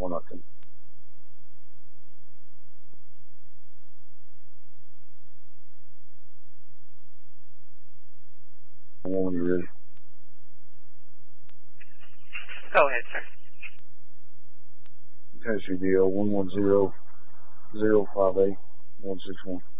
4-0. When you're ready. Go ahead, sir. Tennessee DL 110-058-161.